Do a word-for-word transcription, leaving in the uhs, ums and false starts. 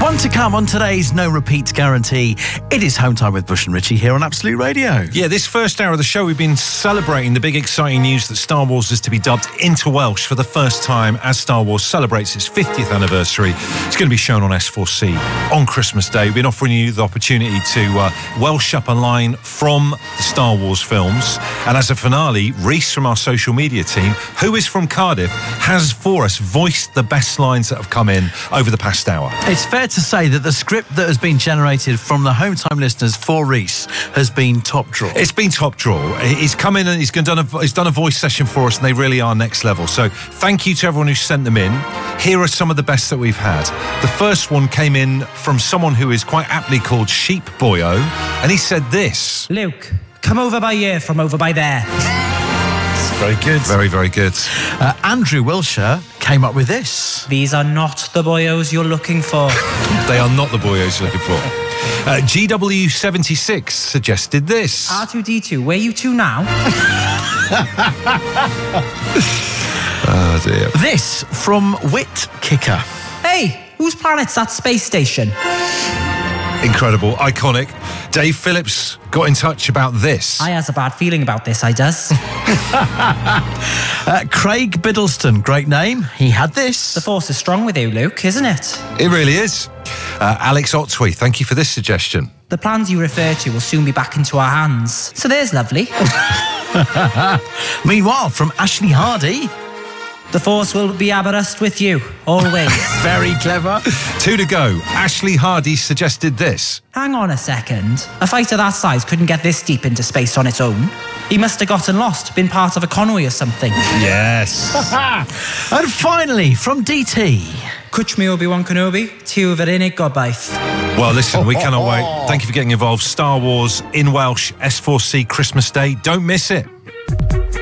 One to come on today's No Repeats Guarantee. It is Home Time with Bush and Richie here on Absolute Radio. Yeah, this first hour of the show, we've been celebrating the big exciting news that Star Wars is to be dubbed into Welsh for the first time as Star Wars celebrates its fiftieth anniversary. It's going to be shown on S four C on Christmas Day. We've been offering you the opportunity to uh, Welsh up a line from the Star Wars films. And as a finale, Reese from our social media team, who is from Cardiff, has for us voiced the best lines that have come in over the past hour. It's fair to say that the script that has been generated from the Home Time listeners for Reese has been top draw. It's been top draw. He's come in and he's done a, he's done a voice session for us, and they really are next level. So thank you to everyone who sent them in. Here are some of the best that we've had. The first one came in from someone who is quite aptly called Sheep Boyo, and he said this. Luke, come over by here from over by there. Very good. Very, very good. Uh, Andrew Wilshire came up with this. These are not the boyos you're looking for. They are not the boyos you're looking for. Uh, G W seventy-six suggested this. R two D two, where you to now? Oh, dear. This from Wit Kicker. Hey, whose planet's that space station? Incredible, iconic. Dave Phillips got in touch about this. I has a bad feeling about this, I does. uh, Craig Biddleston, great name. He had this. The force is strong with you, Luke, isn't it? It really is. Uh, Alex Otway, thank you for this suggestion. The plans you refer to will soon be back into our hands. So there's lovely. Meanwhile, from Ashley Hardy. The force will be abreast with you, always. Very clever. Two to go. Ashley Hardy suggested this. Hang on a second. A fighter that size couldn't get this deep into space on its own. He must have gotten lost, been part of a convoy or something. Yes. And finally, from D T. Cwtch me Obi-Wan Kenobi, ti fy unig gobaith. Well, listen, we cannot wait. Thank you for getting involved. Star Wars in Welsh, S four C Christmas Day. Don't miss it.